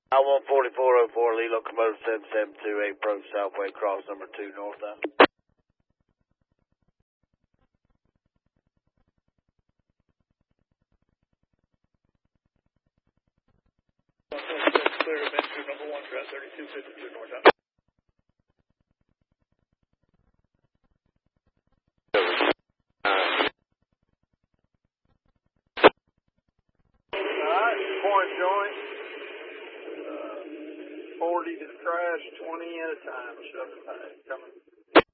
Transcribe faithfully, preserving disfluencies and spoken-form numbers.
I one forty-four oh four, Lee Locomotive seven seven two eight, approach Southway, cross number two northbound. Clear to Venture number one, route thirty-two fifty-two northbound. Alright, point joint. Uh, forty to the crash, twenty at a time. Shove it back. Coming.